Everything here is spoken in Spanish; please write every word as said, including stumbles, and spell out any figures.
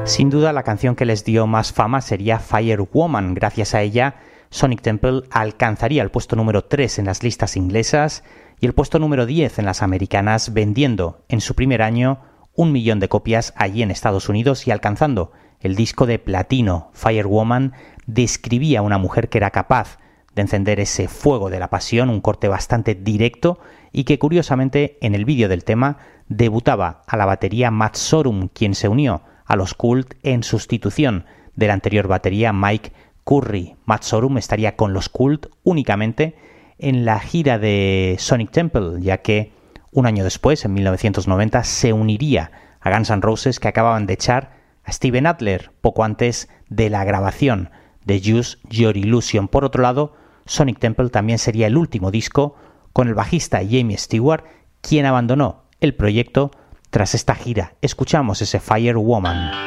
Sin duda, la canción que les dio más fama sería Firewoman. Gracias a ella, Sonic Temple alcanzaría el puesto número tres en las listas inglesas y el puesto número diez en las americanas, vendiendo en su primer año un millón de copias allí en Estados Unidos y alcanzando el disco de platino. Firewoman describía a una mujer que era capaz de encender ese fuego de la pasión, un corte bastante directo y que curiosamente en el vídeo del tema debutaba a la batería Matt Sorum, quien se unió a los Cult en sustitución del anterior batería Mike Curry. Matt Sorum estaría con los Cult únicamente en la gira de Sonic Temple, ya que un año después, en mil novecientos noventa, se uniría a Guns N' Roses, que acababan de echar a Steven Adler poco antes de la grabación de Use Your Illusion. Por otro lado, Sonic Temple también sería el último disco con el bajista Jamie Stewart, quien abandonó el proyecto tras esta gira. Escuchamos ese Firewoman.